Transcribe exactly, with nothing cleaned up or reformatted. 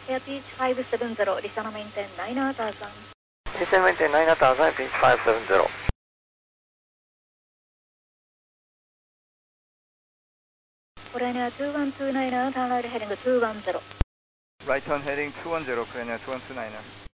Air Beach five seven zero, Lisa maintain nine thousand. Lisa maintain nine thousand, Beach five seven zero. Korean two one two nine, turn right heading two one zero. Right turn heading two one zero, Korean two one two nine.